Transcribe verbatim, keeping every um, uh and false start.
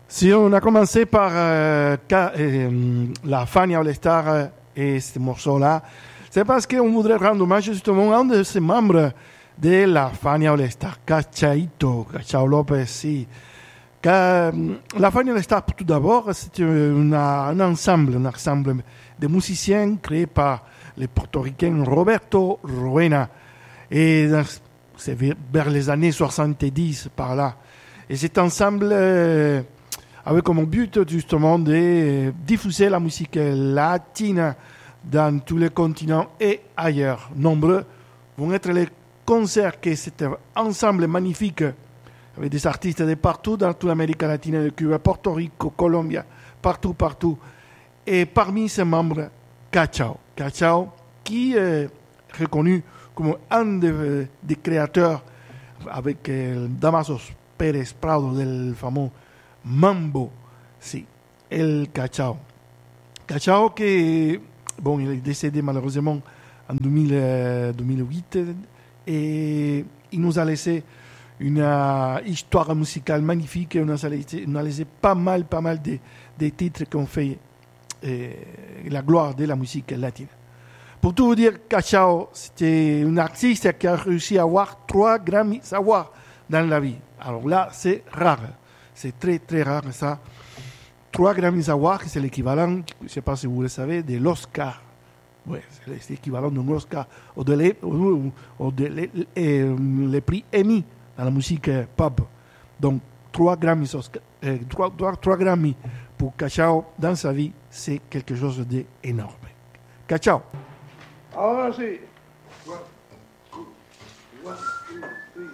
Si on a commencé par euh, ca- euh, la Fania All Star euh, et ce morceau-là, c'est parce qu'on voudrait rendre hommage justement à un de ces membres de la Fania All Star, Cachaito, Cachao Lopez, si. Ca- La Fania All Star, tout d'abord, c'est una- un ensemble, un ensemble de musiciens créé par le portoricain Roberto Roena. Et dans- c'est vers vers les années soixante-dix, par là. Et cet ensemble euh, avait comme but justement de euh, diffuser la musique latine dans tous les continents et ailleurs. Nombreux vont être les concerts que cet ensemble magnifique, avec des artistes de partout, dans toute l'Amérique latine, de Cuba, Porto Rico, Colombia, partout, partout. Et parmi ces membres, Cachao. Cachao, qui est reconnu comme un des, des créateurs, avec euh, Damaso Pérez Prado, del fameux Mambo, si, el Cachao. Cachao qui, bon, il est décédé malheureusement en deux mille, euh, deux mille huit et il nous a laissé une euh, histoire musicale magnifique. On a laissé, on a laissé pas mal, pas mal de, de titres qui ont fait euh, la gloire de la musique latine. Pour tout vous dire, Cachao, c'était un artiste qui a réussi à avoir trois Grammy Awards dans la vie. Alors là, c'est rare. C'est très, très rare ça. Trois Grammy Awards, c'est l'équivalent, je ne sais pas si vous le savez, de l'Oscar. Ouais, c'est l'équivalent d'un Oscar ou de, les, ou, ou de les, les, les prix Emmy dans la musique pop. Donc, trois Grammy, Oscar, euh, trois, trois, trois Grammy pour Cachao dans sa vie, c'est quelque chose d'énorme. Cachao. Ahora sí. One, two, one, two.